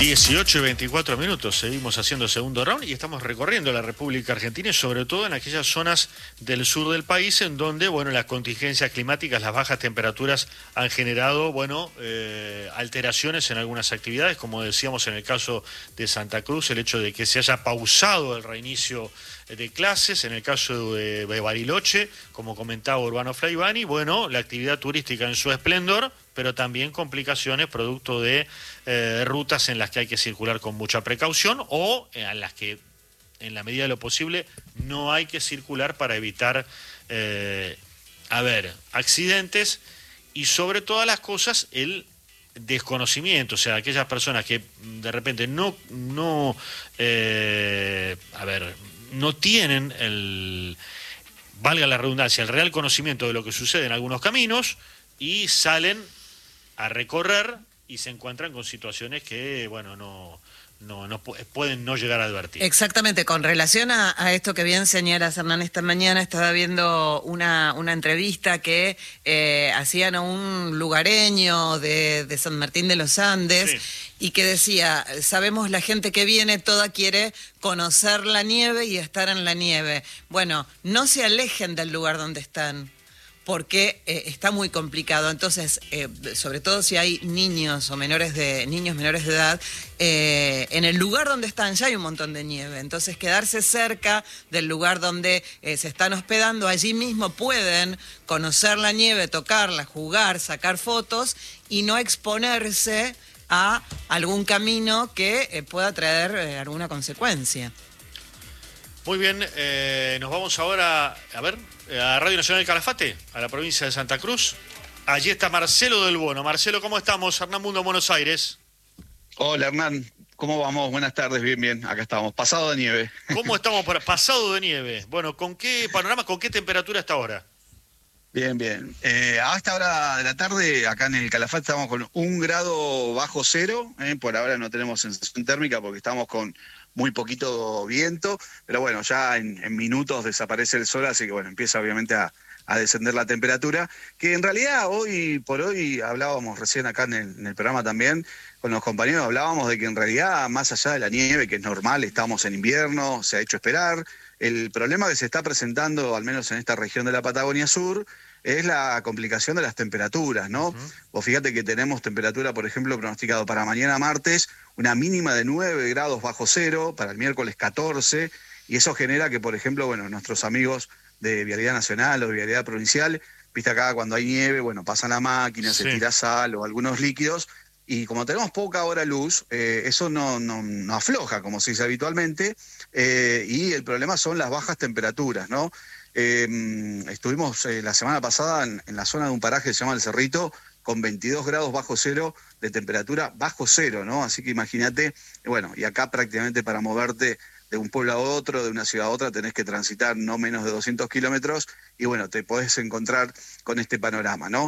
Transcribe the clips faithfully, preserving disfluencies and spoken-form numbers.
dieciocho y veinticuatro minutos, seguimos haciendo segundo round y estamos recorriendo la República Argentina y sobre todo en aquellas zonas del sur del país en donde, bueno, las contingencias climáticas, las bajas temperaturas han generado, bueno, eh, alteraciones en algunas actividades, como decíamos en el caso de Santa Cruz, el hecho de que se haya pausado el reinicio de clases, en el caso de, de Bariloche, como comentaba Urbano Flaivani, bueno, la actividad turística en su esplendor, pero también complicaciones producto de eh, rutas en las que hay que circular con mucha precaución o en las que, en la medida de lo posible, no hay que circular para evitar, eh, a ver, accidentes y sobre todas las cosas el desconocimiento, o sea, aquellas personas que de repente no, no eh, a ver, no tienen el, valga la redundancia, el real conocimiento de lo que sucede en algunos caminos y salen a recorrer y se encuentran con situaciones que, bueno, no, no, no pueden no llegar a advertir. Exactamente, con relación a, a esto que bien señalas, Hernán, esta mañana estaba viendo una, una entrevista que eh, hacían a un lugareño de, de San Martín de los Andes, sí, y que decía, sabemos la gente que viene, toda quiere conocer la nieve y estar en la nieve. Bueno, no se alejen del lugar donde están, porque eh, está muy complicado. Entonces, eh, sobre todo si hay niños o menores de niños menores de edad, eh, en el lugar donde están ya hay un montón de nieve. Entonces, quedarse cerca del lugar donde eh, se están hospedando, allí mismo pueden conocer la nieve, tocarla, jugar, sacar fotos y no exponerse a algún camino que eh, pueda traer eh, alguna consecuencia. Muy bien, eh, nos vamos ahora, a ver, a Radio Nacional del Calafate, a la provincia de Santa Cruz. Allí está Marcelo del Bono. Marcelo, ¿cómo estamos? Hernán Mundo, Buenos Aires. Hola, Hernán. ¿Cómo vamos? Buenas tardes, bien, bien. Acá estamos, pasado de nieve. ¿Cómo estamos para pasado de nieve? Bueno, ¿con qué panorama, con qué temperatura hasta ahora? Bien, bien. Eh, a esta hora de la tarde, acá en el Calafate, estamos con un grado bajo cero. Eh, por ahora no tenemos sensación térmica porque estamos con muy poquito viento, pero bueno, ya en, en minutos desaparece el sol, así que bueno, empieza obviamente a, a descender la temperatura, que en realidad hoy por hoy hablábamos recién acá en el, en el programa también, con los compañeros hablábamos de que en realidad, más allá de la nieve, que es normal, estamos en invierno, se ha hecho esperar, el problema que se está presentando, al menos en esta región de la Patagonia Sur, es la complicación de las temperaturas, ¿no? Uh-huh. Vos fíjate que tenemos temperatura, por ejemplo, pronosticado para mañana martes, una mínima de nueve grados bajo cero, para el miércoles catorce, y eso genera que, por ejemplo, bueno, nuestros amigos de Vialidad Nacional o de Vialidad Provincial, viste acá cuando hay nieve, bueno, pasan la máquina, sí, se tira sal o algunos líquidos, y como tenemos poca hora luz, eh, eso no, no, no afloja, como se dice habitualmente, eh, y el problema son las bajas temperaturas, ¿no? Eh, estuvimos eh, la semana pasada en, en la zona de un paraje que se llama El Cerrito, con veintidós grados bajo cero de temperatura, bajo cero, ¿no? Así que imagínate, bueno, y acá prácticamente para moverte de un pueblo a otro, de una ciudad a otra, tenés que transitar no menos de doscientos kilómetros, y bueno, te podés encontrar con este panorama, ¿no?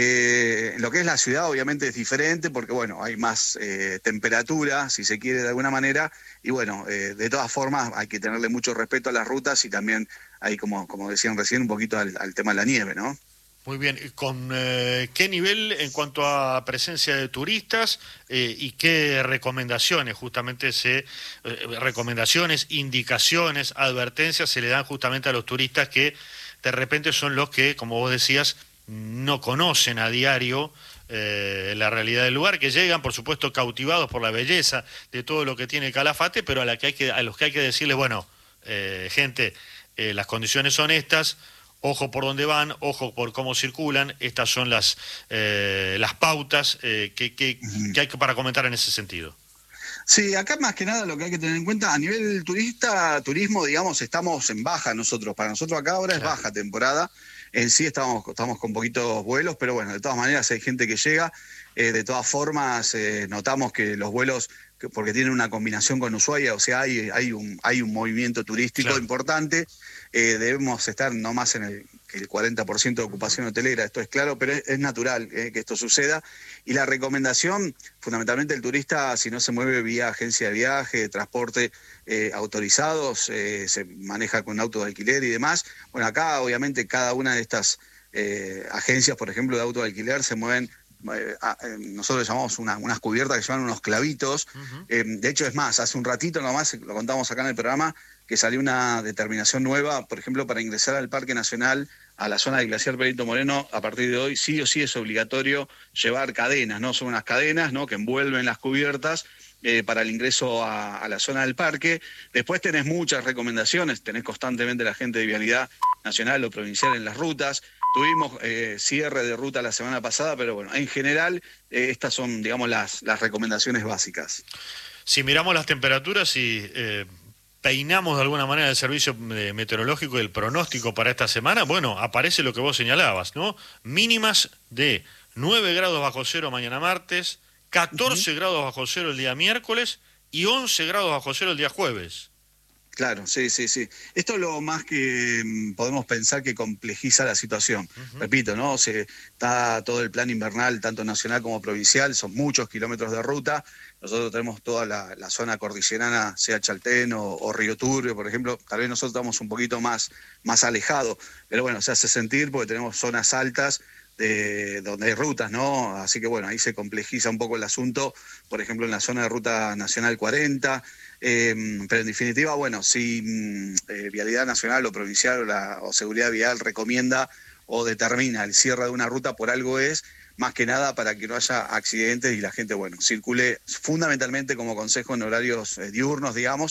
Eh, lo que es la ciudad obviamente es diferente, porque bueno, hay más eh, temperatura, si se quiere de alguna manera, y bueno, eh, de todas formas hay que tenerle mucho respeto a las rutas y también hay, como, como decían recién, un poquito al, al tema de la nieve, ¿no? Muy bien, ¿con eh, qué nivel en cuanto a presencia de turistas eh, y qué recomendaciones, justamente se, eh, recomendaciones, indicaciones, advertencias se le dan justamente a los turistas que de repente son los que, como vos decías, no conocen a diario eh, la realidad del lugar, que llegan, por supuesto, cautivados por la belleza de todo lo que tiene Calafate, pero a, la que hay que, a los que hay que decirles, bueno, eh, gente, eh, las condiciones son estas, ojo por dónde van, ojo por cómo circulan, estas son las eh, las pautas eh, que, que, que hay que para comentar en ese sentido. Sí, acá más que nada lo que hay que tener en cuenta, a nivel turista, turismo, digamos, estamos en baja nosotros, para nosotros acá ahora claro, es baja temporada, en sí estamos, estamos con poquitos vuelos, pero bueno, de todas maneras hay gente que llega, eh, de todas formas eh, notamos que los vuelos, que, porque tienen una combinación con Ushuaia, o sea, hay, hay, un, hay un movimiento turístico claro, importante. Eh, debemos estar no más en el, que el cuarenta por ciento de ocupación hotelera, esto es claro, pero es, es natural eh, que esto suceda. Y la recomendación, fundamentalmente el turista, si no se mueve vía agencia de viaje, transporte eh, autorizados, eh, se maneja con auto de alquiler y demás. Bueno, acá obviamente cada una de estas eh, agencias, por ejemplo, de auto de alquiler, se mueven eh, eh, nosotros llamamos una, unas cubiertas que llevan unos clavitos. Uh-huh. eh, de hecho, es más, hace un ratito nomás, lo contamos acá en el programa, que salió una determinación nueva, por ejemplo, para ingresar al Parque Nacional, a la zona del Glaciar Perito Moreno, a partir de hoy sí o sí es obligatorio llevar cadenas, ¿no? Son unas cadenas, ¿no?, que envuelven las cubiertas eh, para el ingreso a, a la zona del parque. Después tenés muchas recomendaciones, tenés constantemente la gente de Vialidad Nacional o Provincial en las rutas. Tuvimos eh, cierre de ruta la semana pasada, pero bueno, en general eh, estas son, digamos, las, las recomendaciones básicas. Si miramos las temperaturas y eh, peinamos de alguna manera el servicio meteorológico y el pronóstico para esta semana, bueno, aparece lo que vos señalabas, ¿no? Mínimas de nueve grados bajo cero mañana martes, catorce uh-huh. grados bajo cero el día miércoles y once grados bajo cero el día jueves. Claro, sí, sí, sí. Esto es lo más que mm, podemos pensar que complejiza la situación. Uh-huh. Repito, ¿no? O sea, está todo el plan invernal, tanto nacional como provincial, son muchos kilómetros de ruta. Nosotros tenemos toda la, la zona cordillerana, sea Chaltén o, o Río Turbio, por ejemplo. Tal vez nosotros estamos un poquito más, más alejados, pero bueno, se hace sentir porque tenemos zonas altas de donde hay rutas, ¿no? Así que bueno, ahí se complejiza un poco el asunto, por ejemplo, en la zona de Ruta Nacional cuarenta, eh, pero en definitiva, bueno, si eh, Vialidad Nacional o Provincial o, la, o Seguridad Vial recomienda o determina el cierre de una ruta, por algo es, más que nada para que no haya accidentes y la gente, bueno, circule fundamentalmente como consejo en horarios eh, diurnos, digamos.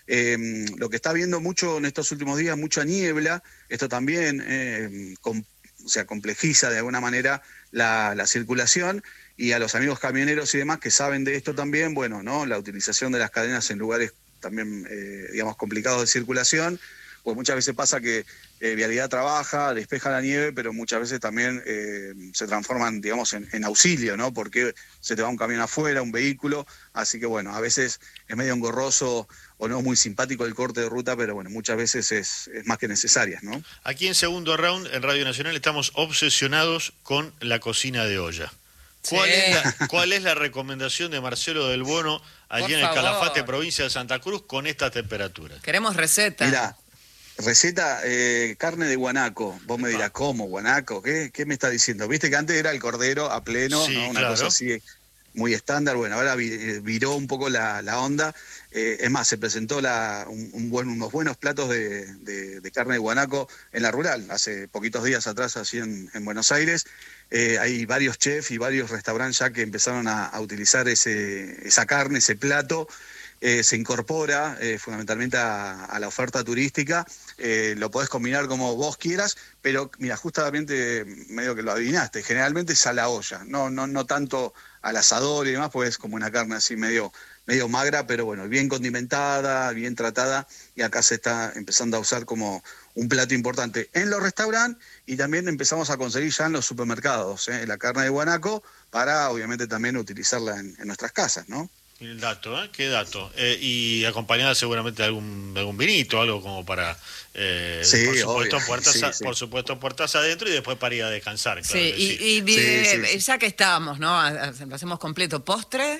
Eh, lo que está viendo mucho en estos últimos días, mucha niebla, esto también eh, con o sea, complejiza de alguna manera la, la circulación, y a los amigos camioneros y demás que saben de esto también, bueno, ¿no? La utilización de las cadenas en lugares también, eh, digamos, complicados de circulación, pues muchas veces pasa que eh, Vialidad trabaja, despeja la nieve, pero muchas veces también eh, se transforman, digamos, en, en auxilio, ¿no? Porque se te va un camión afuera, un vehículo, así que bueno, a veces es medio engorroso o no muy simpático el corte de ruta, pero bueno, muchas veces es, es más que necesaria, ¿no? Aquí en Segundo Round, en Radio Nacional, estamos obsesionados con la cocina de olla. ¿Cuál, sí. es, la, ¿Cuál es la recomendación de Marcelo del Bono allí Por en favor. el Calafate, provincia de Santa Cruz, con estas temperaturas? Queremos receta. Mirá, receta, eh, carne de guanaco. Vos me dirás, ¿cómo guanaco? ¿Qué, ¿Qué me está diciendo? Viste que antes era el cordero a pleno, sí, ¿no? Una claro. cosa así muy estándar. Bueno, ahora viró un poco la, la onda. Eh, es más, se presentó la, un, un buen, unos buenos platos de, de, de carne de guanaco en la rural, hace poquitos días atrás, así en, en Buenos Aires. Eh, hay varios chefs y varios restaurantes ya que empezaron a, a utilizar ese, esa carne, ese plato. Eh, se incorpora eh, fundamentalmente a, a la oferta turística. Eh, lo podés combinar como vos quieras, pero mira, justamente medio que lo adivinaste, generalmente es a la olla, no, no, no tanto al asador y demás, pues es como una carne así medio, medio magra, pero bueno, bien condimentada, bien tratada, y acá se está empezando a usar como un plato importante en los restaurantes, y también empezamos a conseguir ya en los supermercados eh, la carne de guanaco, para obviamente también utilizarla en, en nuestras casas, ¿no? El dato, ¿eh? ¿Qué dato? Eh, y acompañada seguramente de algún, de algún vinito, algo como para, eh, sí, por supuesto, obvio. puertas, sí, a, sí. por supuesto, puertas adentro y después para ir a descansar. Claro sí, y, sí. y, y sí, sí, sí. ya que estábamos, ¿no? Lo hacemos completo. ¿Postre?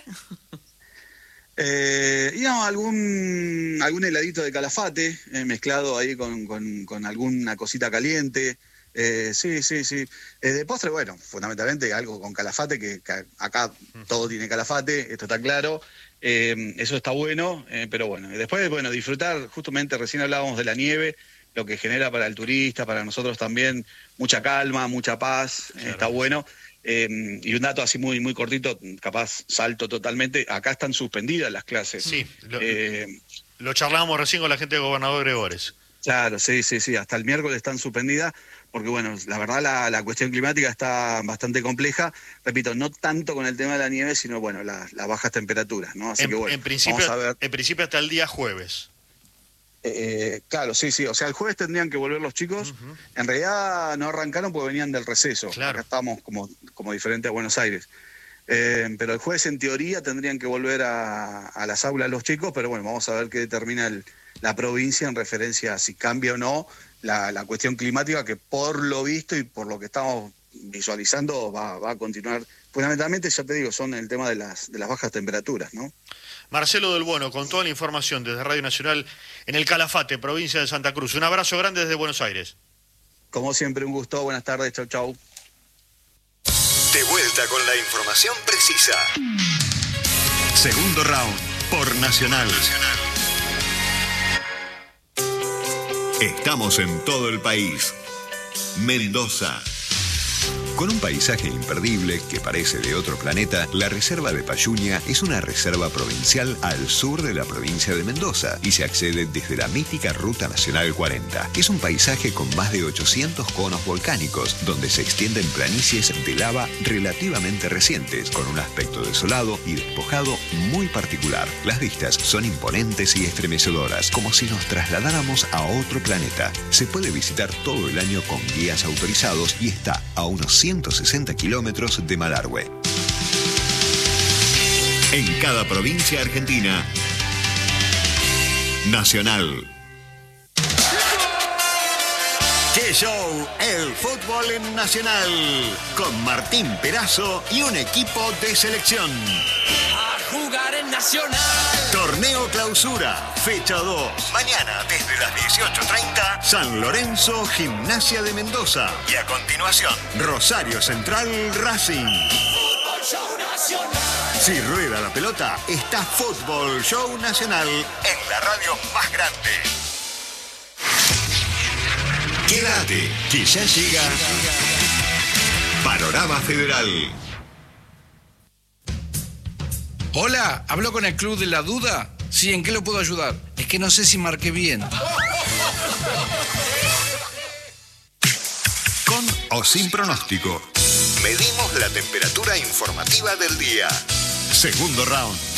Eh, y no, algún, algún heladito de Calafate, eh, mezclado ahí con, con, con alguna cosita caliente. Eh, sí, sí, sí. Eh, de postre, bueno, fundamentalmente algo con Calafate, que, que acá todo tiene Calafate, esto está claro. Eh, eso está bueno, eh, pero bueno. Y después, bueno, disfrutar, justamente recién hablábamos de la nieve, lo que genera para el turista, para nosotros también, mucha calma, mucha paz, claro, está bueno. Eh, y un dato así muy, muy cortito, capaz salto totalmente, acá están suspendidas las clases. Sí, lo, eh, lo charlábamos recién con la gente de Gobernador Gregores. Claro, sí, sí, sí, hasta el miércoles están suspendidas, porque bueno, la verdad la, la cuestión climática está bastante compleja, repito, no tanto con el tema de la nieve, sino bueno, las la bajas temperaturas, ¿no? Así en, que bueno, en principio, vamos a ver. En principio hasta el día jueves. Eh, claro, sí, sí, o sea, el jueves tendrían que volver los chicos, uh-huh. En realidad no arrancaron porque venían del receso, claro. Acá estamos como, como diferente a Buenos Aires. Eh, pero el jueves en teoría tendrían que volver a, a las aulas los chicos, pero bueno, vamos a ver qué determina el, la provincia en referencia a si cambia o no la, la cuestión climática, que por lo visto y por lo que estamos visualizando va, va a continuar. Fundamentalmente, ya te digo, son el tema de las, de las bajas temperaturas, ¿no? Marcelo del Bono, con toda la información desde Radio Nacional en el Calafate, provincia de Santa Cruz. Un abrazo grande desde Buenos Aires. Como siempre, un gusto. Buenas tardes. Chau, chau. De vuelta con la información precisa. Segundo round por Nacional. Estamos en todo el país. Mendoza. Con un paisaje imperdible que parece de otro planeta, la Reserva de Payuña es una reserva provincial al sur de la provincia de Mendoza y se accede desde la mítica Ruta Nacional cuarenta. Es un paisaje con más de ochocientos conos volcánicos, donde se extienden planicies de lava relativamente recientes, con un aspecto desolado y despojado muy particular. Las vistas son imponentes y estremecedoras, como si nos trasladáramos a otro planeta. Se puede visitar todo el año con guías autorizados y está a unos ciento sesenta kilómetros de Malargüe. En cada provincia argentina, Nacional. ¡Qué show! El fútbol en Nacional. Con Martín Perazo y un equipo de selección. A jugar en Nacional. Torneo Clausura, fecha dos. Mañana desde las dieciocho treinta, San Lorenzo, Gimnasia de Mendoza. Y a continuación, Rosario Central, Racing. Fútbol Show Nacional. Si rueda la pelota, está Fútbol Show Nacional en la radio más grande. Quédate, que ya llega Panorama Federal. Hola, ¿habló con el Club de la Duda? Sí, ¿en qué lo puedo ayudar? Es que no sé si marqué bien. Con o sin pronóstico, medimos la temperatura informativa del día. Segundo round.